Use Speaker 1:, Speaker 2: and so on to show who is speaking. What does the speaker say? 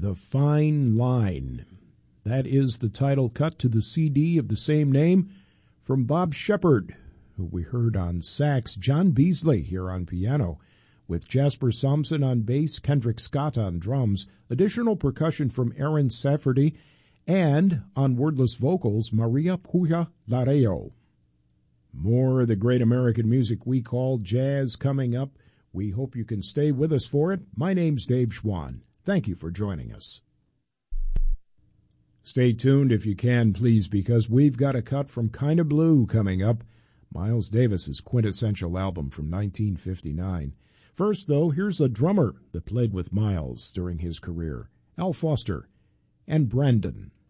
Speaker 1: The Fine Line. That is the title cut to the CD of the same name from Bob Shepard, who we heard on sax, John Beasley here on piano, with Jasper Sampson on bass, Kendrick Scott on drums, additional percussion from Aaron Safferty, and on wordless vocals, Maria Puya Lareo. More of the great American music we call jazz coming up. We hope you can stay with us for it. My name's Dave Schwann. Thank you for joining us. Stay tuned if you can, please, because we've got a cut from Kinda Blue coming up, Miles Davis's quintessential album from 1959. First, though, here's a drummer that played with Miles during his career, Al Foster and Brandon.